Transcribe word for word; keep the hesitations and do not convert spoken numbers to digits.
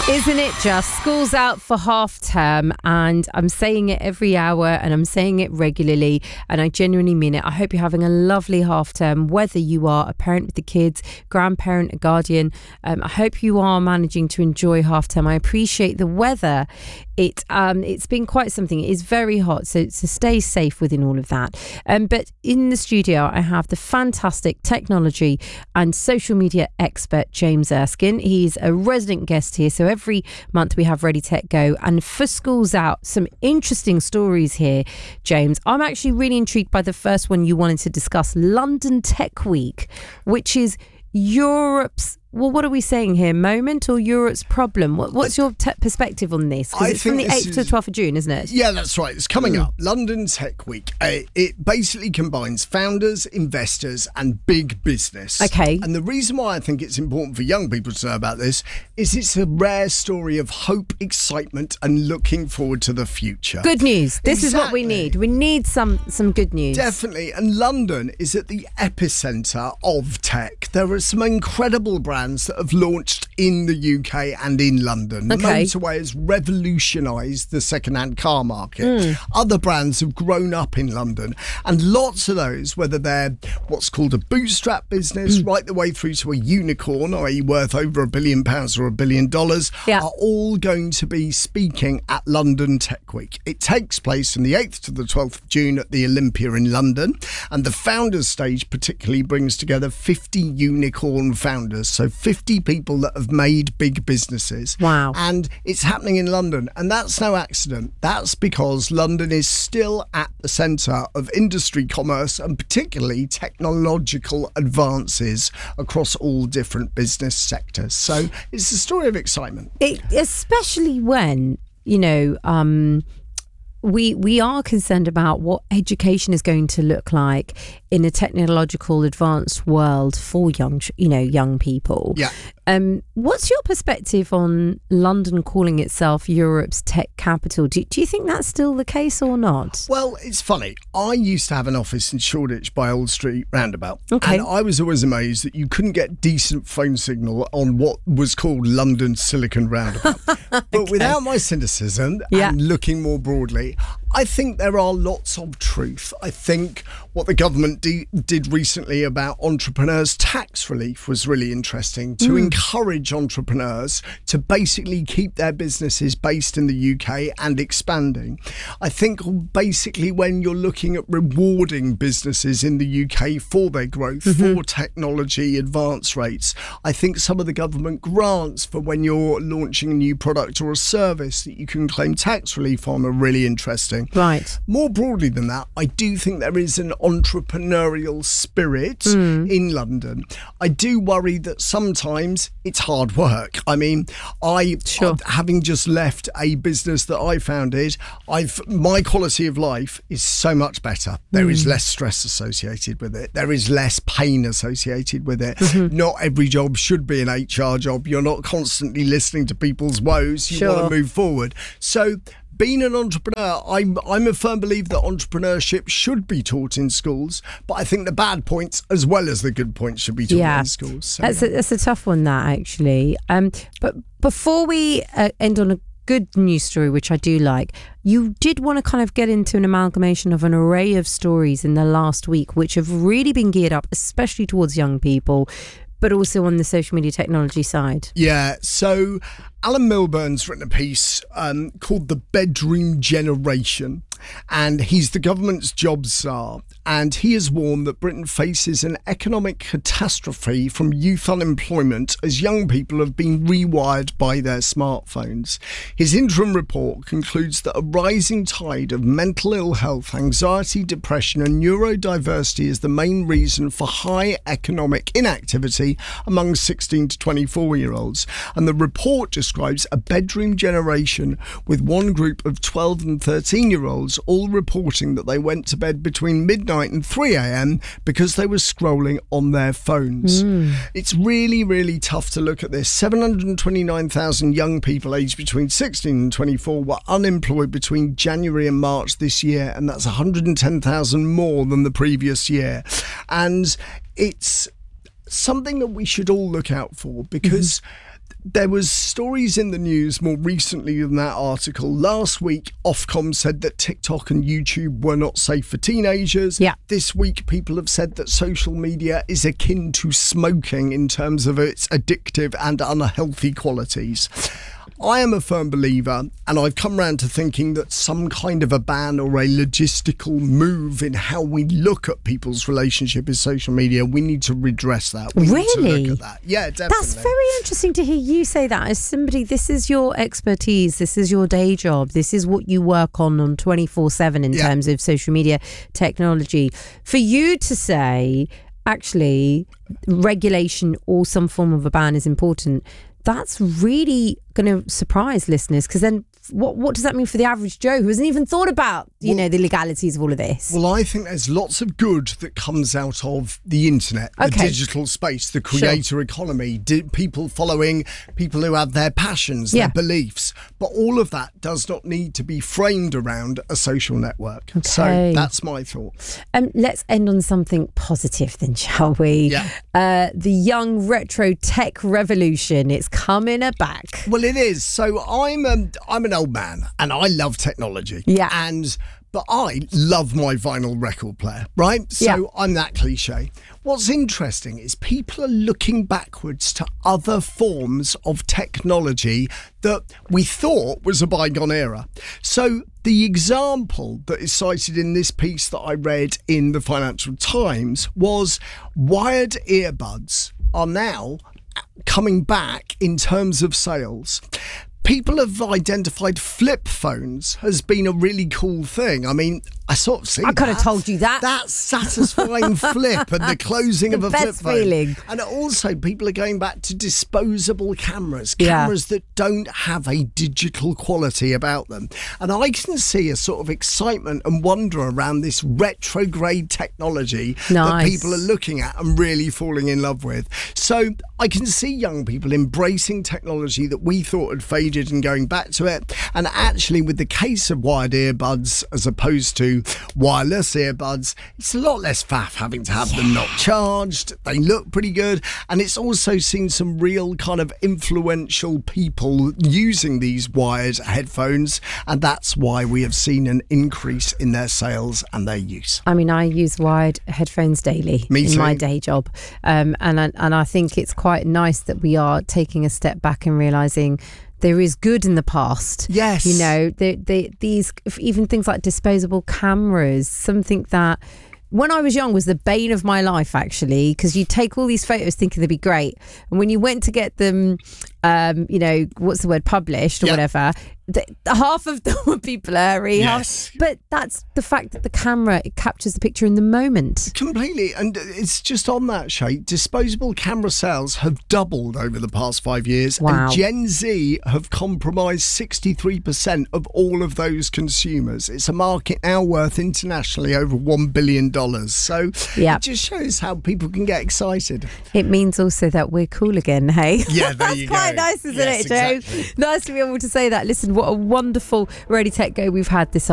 Isn't it just? School's out for half term, and I'm saying it every hour and I'm saying it regularly, and I genuinely mean it. I hope you're having a lovely half term, whether you are a parent with the kids, grandparent, a guardian. Um, I hope you are managing to enjoy half term. I appreciate the weather. It um it's been quite something. It is very hot, so so stay safe within all of that. Um, but in the studio, I have the fantastic technology and social media expert James Erskine. He's a resident guest here, so every month we have Ready Tech Go, and for School's Out, some interesting stories here, James. I'm actually really intrigued by the first one you wanted to discuss, London Tech Week, which is Europe's, well, what are we saying here? Moment or Europe's problem? What, what's your te- perspective on this? Because it's from the eighth to the twelfth of June, isn't it? Yeah, that's right. It's coming mm. up. London Tech Week. Uh, it basically combines founders, investors and big business. Okay. And the reason why I think it's important for young people to know about this is it's a rare story of hope, excitement and looking forward to the future. Good news. This exactly. is what we need. We need some, some good news. Definitely. And London is at the epicentre of tech. There are some incredible brands that have launched in the U K and in London. Okay. Motorway has revolutionised the second-hand car market. Mm. Other brands have grown up in London, and lots of those, whether they're what's called a bootstrap business, mm. right the way through to a unicorn, that is worth over a billion pounds or a billion dollars, yeah. are all going to be speaking at London Tech Week. It takes place from the eighth to the twelfth of June at the Olympia in London, and the founders stage particularly brings together fifty unicorn founders, so fifty people that have made big businesses. Wow. And it's happening in London, and that's no accident. That's because London is still at the centre of industry, commerce and particularly technological advances across all different business sectors. So it's a story of excitement. It, especially when, you know, um, we we are concerned about what education is going to look like in a technological advanced world for young, you know, young people. Yeah. Um, what's your perspective on London calling itself Europe's tech capital? Do, do you think that's still the case or not? Well, it's funny. I used to have an office in Shoreditch by Old Street Roundabout. Okay. And I was always amazed that you couldn't get decent phone signal on what was called London Silicon Roundabout. But Okay. without my cynicism Yeah. and looking more broadly, I think there are lots of truth. I think what the government de- did recently about entrepreneurs' tax relief was really interesting, to Mm. encourage entrepreneurs to basically keep their businesses based in the U K and expanding. I think basically when you're looking at rewarding businesses in the U K for their growth, mm-hmm. for technology advance rates, I think some of the government grants for when you're launching a new product or a service that you can claim tax relief on are really interesting. Right. More broadly than that, I do think there is an entrepreneurial spirit mm. in London. I do worry that sometimes it's hard work. I mean, I, sure. I having just left a business that I founded, I've my quality of life is so much better. There mm. is less stress associated with it. There is less pain associated with it. Mm-hmm. Not every job should be an H R job. You're not constantly listening to people's woes. You sure. want to move forward. So being an entrepreneur, I'm I'm a firm believer that entrepreneurship should be taught in schools, but I think the bad points as well as the good points should be taught yeah. in schools. So, that's, yeah. a, that's a tough one, that, actually. Um, but before we uh, end on a good news story, which I do like, you did want to kind of get into an amalgamation of an array of stories in the last week, which have really been geared up, especially towards young people, but also on the social media technology side. Yeah, so Alan Milburn's written a piece um, called The Bedroom Generation, and he's the government's jobs czar, and he has warned that Britain faces an economic catastrophe from youth unemployment as young people have been rewired by their smartphones. His interim report concludes that a rising tide of mental ill health, anxiety, depression and neurodiversity is the main reason for high economic inactivity among sixteen to twenty-four year olds, and the report describes a bedroom generation with one group of twelve and thirteen year olds all reporting that they went to bed between midnight and three a.m. because they were scrolling on their phones. Mm. It's really, really tough to look at this. seven hundred twenty-nine thousand young people aged between sixteen and twenty-four were unemployed between January and March this year, and that's one hundred ten thousand more than the previous year. And it's something that we should all look out for, because mm-hmm. there was stories in the news more recently than that article. Last week, Ofcom said that TikTok and YouTube were not safe for teenagers. Yeah. This week, people have said that social media is akin to smoking in terms of its addictive and unhealthy qualities. I am a firm believer, and I've come round to thinking that some kind of a ban or a logistical move in how we look at people's relationship with social media, we need to redress that. We Really? need to look at that. Yeah, definitely. That's very interesting to hear you say that as somebody. This is your expertise. This is your day job. This is what you work on on twenty-four seven in Yeah. terms of social media technology. For you to say, actually, regulation or some form of a ban is important, that's really going to surprise listeners, because then what what does that mean for the average Joe who hasn't even thought about, you Well- know, the legalities of all of this? Well, I think there's lots of good that comes out of the internet, the Okay. digital space, the creator economy, di- people following people who have their passions, Yeah. their beliefs. But all of that does not need to be framed around a social network. Okay. So that's my thought. Um, let's end on something positive then, shall we? Yeah. Uh, the young retro tech revolution. It's coming back. Well, it is. So I'm um, I'm an old man and I love technology. Yeah. And but I love my vinyl record player, right? So Yeah. I'm that cliche. What's interesting is people are looking backwards to other forms of technology that we thought was a bygone era. So the example that is cited in this piece that I read in the Financial Times was wired earbuds are now coming back in terms of sales. People have identified flip phones as being a really cool thing. I mean, I sort of see I could have that. told you that. That satisfying flip and the closing The of a flip best phone. feeling. And also, people are going back to disposable cameras, Yeah. cameras that don't have a digital quality about them. And I can see a sort of excitement and wonder around this retrograde technology that Nice. people are looking at and really falling in love with. So I can see young people embracing technology that we thought had faded and going back to it. And actually, with the case of wired earbuds as opposed to wireless earbuds, it's a lot less faff having to have them not charged. They look pretty good. And it's also seen some real kind of influential people using these wired headphones. And that's why we have seen an increase in their sales and their use. I mean, I use wired headphones daily Me in too. my day job, um, and I, and I think it's quite nice that we are taking a step back and realising there is good in the past. Yes. You know, the, the, these, even things like disposable cameras, something that when I was young was the bane of my life, actually, because you take all these photos thinking they'd be great. And when you went to get them, um, you know, what's the word, published or Yeah. whatever, the, half of them would be blurry. Yes. Half, but that's the fact that the camera, it captures the picture in the moment. Completely. And it's just on that, Shay, disposable camera sales have doubled over the past five years. Wow. And Gen Z have compromised sixty-three percent of all of those consumers. It's a market now worth internationally over one billion dollars. So Yeah. it just shows how people can get excited. It means also that we're cool again, hey? Yeah, there That's you quite go. nice, isn't Yes, it, James? exactly. Nice to be able to say that. Listen, what a wonderful Ready Tech Go we've had this